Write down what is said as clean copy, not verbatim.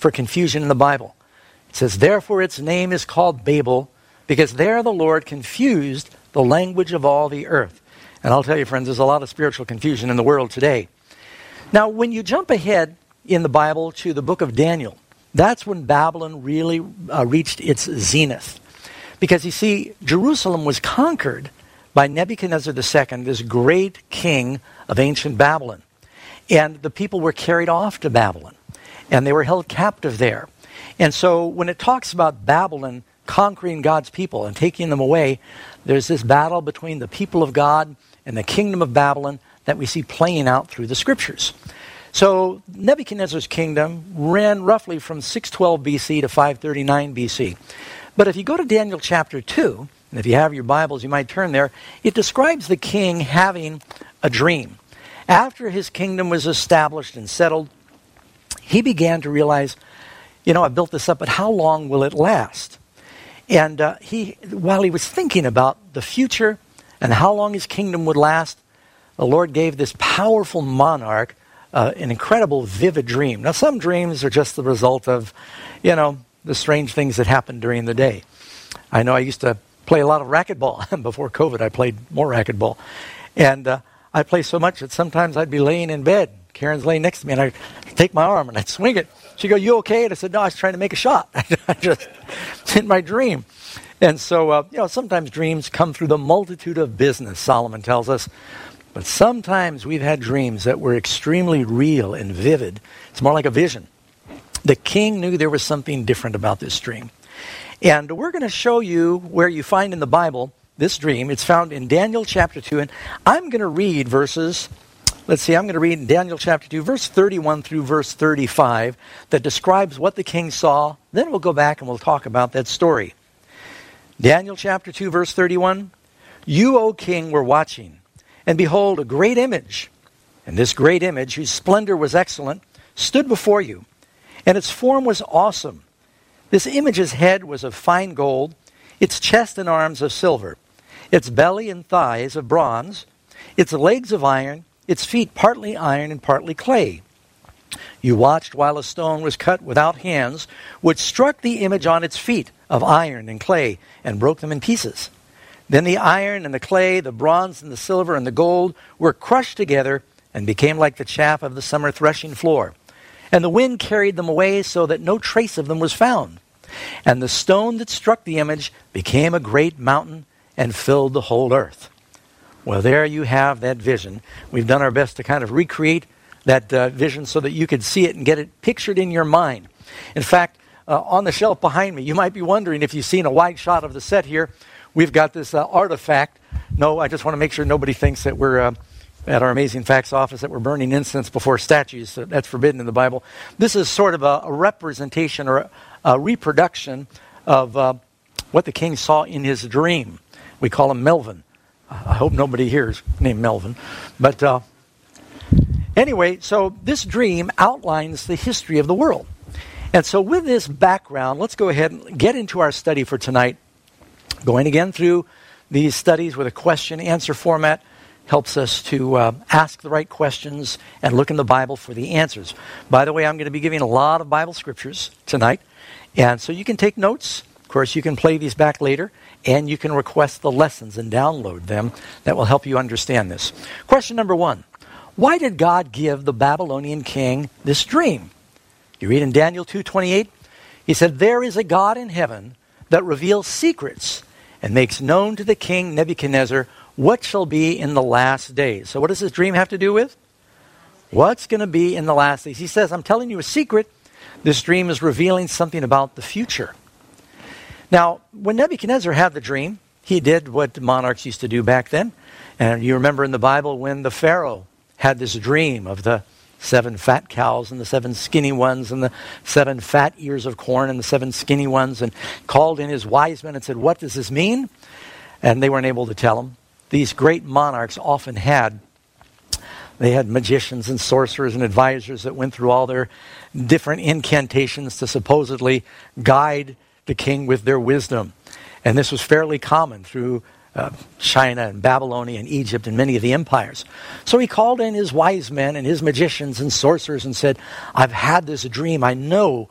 for confusion in the Bible. It says, therefore its name is called Babel, because there the Lord confused the language of all the earth. And I'll tell you, friends, there's a lot of spiritual confusion in the world today. Now, when you jump ahead in the Bible to the book of Daniel, that's when Babylon really reached its zenith. Because you see, Jerusalem was conquered by Nebuchadnezzar II, this great king of ancient Babylon. And the people were carried off to Babylon, and they were held captive there. And so when it talks about Babylon conquering God's people and taking them away, there's this battle between the people of God and the kingdom of Babylon that we see playing out through the scriptures. So Nebuchadnezzar's kingdom ran roughly from 612 BC to 539 BC. But if you go to Daniel chapter 2, and if you have your Bibles, you might turn there, it describes the king having a dream. After his kingdom was established and settled, he began to realize, I built this up, but how long will it last? And while he was thinking about the future and how long his kingdom would last, the Lord gave this powerful monarch an incredible, vivid dream. Now, some dreams are just the result of, the strange things that happen during the day. I know I used to play a lot of racquetball. Before COVID, I played more racquetball. And I play so much that sometimes I'd be laying in bed. Karen's laying next to me, and I'd take my arm, and I'd swing it. She'd go, you okay? And I said, no, I was trying to make a shot. I just, in my dream. And so, sometimes dreams come through the multitude of business, Solomon tells us. But sometimes we've had dreams that were extremely real and vivid. It's more like a vision. The king knew there was something different about this dream. And we're going to show you where you find in the Bible this dream. It's found in Daniel chapter 2. And I'm going to read verses, I'm going to read in Daniel chapter 2, verse 31 through verse 35, that describes what the king saw. Then we'll go back and we'll talk about that story. Daniel chapter 2, verse 31. You, O king, were watching, and behold, a great image. And this great image, whose splendor was excellent, stood before you. And its form was awesome. This image's head was of fine gold, its chest and arms of silver, its belly and thighs of bronze, its legs of iron, its feet partly iron and partly clay. You watched while a stone was cut without hands, which struck the image on its feet of iron and clay and broke them in pieces. Then the iron and the clay, the bronze and the silver and the gold were crushed together and became like the chaff of the summer threshing floor. And the wind carried them away so that no trace of them was found. And the stone that struck the image became a great mountain and filled the whole earth. Well, there you have that vision. We've done our best to kind of recreate that vision so that you could see it and get it pictured in your mind. In fact, on the shelf behind me, you might be wondering if you've seen a wide shot of the set here. We've got this artifact. No, I just want to make sure nobody thinks that we're at our Amazing Facts office that we're burning incense before statues. So that's forbidden in the Bible. This is sort of a representation or a reproduction of what the king saw in his dream. We call him Melvin. I hope nobody here is named Melvin. But anyway, so this dream outlines the history of the world. And so with this background, let's go ahead and get into our study for tonight. Going again through these studies with a question-answer format helps us to ask the right questions and look in the Bible for the answers. By the way, I'm going to be giving a lot of Bible scriptures tonight. And so you can take notes. Of course, you can play these back later. And you can request the lessons and download them. That will help you understand this. Question number 1. Why did God give the Babylonian king this dream? You read in Daniel 2:28. He said, there is a God in heaven that reveals secrets and makes known to the king Nebuchadnezzar what shall be in the last days. So what does this dream have to do with? What's going to be in the last days? He says, I'm telling you a secret. This dream is revealing something about the future. Now, when Nebuchadnezzar had the dream, he did what monarchs used to do back then. And you remember in the Bible when the Pharaoh had this dream of the 7 fat cows and the 7 skinny ones and the 7 fat ears of corn and the 7 skinny ones, and called in his wise men and said, what does this mean? And they weren't able to tell him. These great monarchs often had magicians and sorcerers and advisors that went through all their different incantations to supposedly guide the king with their wisdom. And this was fairly common through China and Babylonia and Egypt and many of the empires. So he called in his wise men and his magicians and sorcerers and said, I've had this dream. I know